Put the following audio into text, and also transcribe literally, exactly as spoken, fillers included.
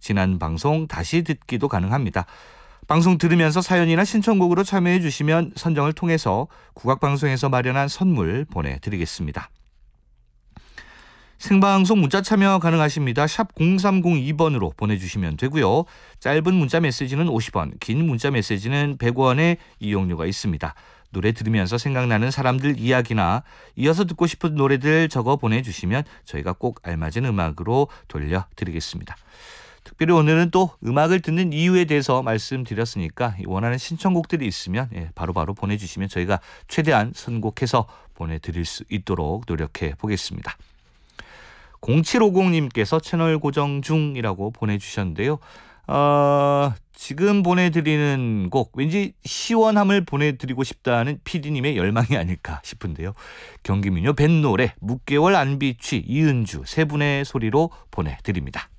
지난 방송 다시 듣기도 가능합니다. 방송 들으면서 사연이나 신청곡으로 참여해 주시면 선정을 통해서 국악방송에서 마련한 선물 보내드리겠습니다. 생방송 문자 참여 가능하십니다. 샵 공삼공이 번으로 보내주시면 되고요. 짧은 문자 메시지는 오십 원, 긴 문자 메시지는 백 원의 이용료가 있습니다. 노래 들으면서 생각나는 사람들 이야기나 이어서 듣고 싶은 노래들 적어 보내주시면 저희가 꼭 알맞은 음악으로 돌려드리겠습니다. 특별히 오늘은 또 음악을 듣는 이유에 대해서 말씀드렸으니까 원하는 신청곡들이 있으면 바로바로 바로 보내주시면 저희가 최대한 선곡해서 보내드릴 수 있도록 노력해 보겠습니다. 공칠오공님께서 채널 고정 중이라고 보내주셨는데요. 어, 지금 보내드리는 곡 왠지 시원함을 보내드리고 싶다는 피디님의 열망이 아닐까 싶은데요. 경기민요 밴 노래 묵개월 안비취 이은주 세 분의 소리로 보내드립니다.